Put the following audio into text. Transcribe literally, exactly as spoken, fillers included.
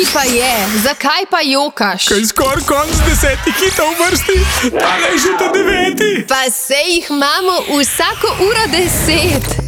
pa je? Zakaj pa jokaš? Kaj skoraj konc desetih hitov v vrsti? Tale je že ta deveti. Pa sej jih imamo vsako uro deset.